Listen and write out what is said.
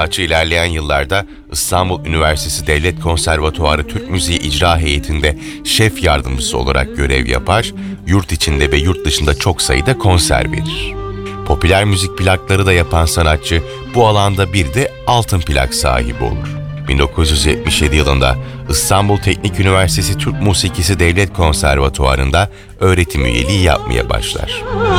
Sanatçı ilerleyen yıllarda İstanbul Üniversitesi Devlet Konservatuarı Türk Müziği İcra Heyeti'nde şef yardımcısı olarak görev yapar, yurt içinde ve yurt dışında çok sayıda konser verir. Popüler müzik plakları da yapan sanatçı bu alanda bir de altın plak sahibi olur. 1977 yılında İstanbul Teknik Üniversitesi Türk Musikisi Devlet Konservatuvarı'nda öğretim üyeliği yapmaya başlar.